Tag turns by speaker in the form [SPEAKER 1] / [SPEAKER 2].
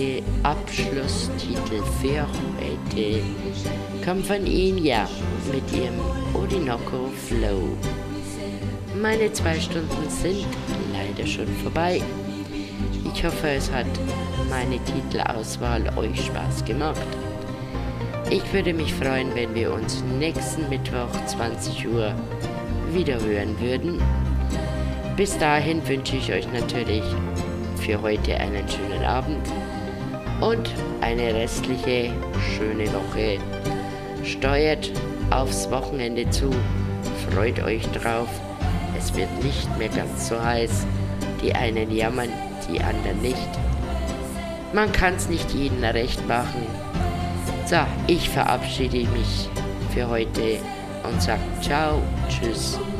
[SPEAKER 1] Abschlusstitel für heute kommt von Enya mit ihrem Orinoco Flow. Meine 2 Stunden sind leider schon vorbei. Ich hoffe, es hat meine Titelauswahl euch Spaß gemacht. Ich würde mich freuen, wenn wir uns nächsten Mittwoch 20 Uhr wieder hören würden. Bis dahin wünsche ich euch natürlich für heute einen schönen Abend und eine restliche schöne Woche. Steuert aufs Wochenende zu, freut euch drauf. Es wird nicht mehr ganz so heiß. Die einen jammern, die anderen nicht. Man kann es nicht jedem recht machen. So, ich verabschiede mich für heute und sage ciao, tschüss.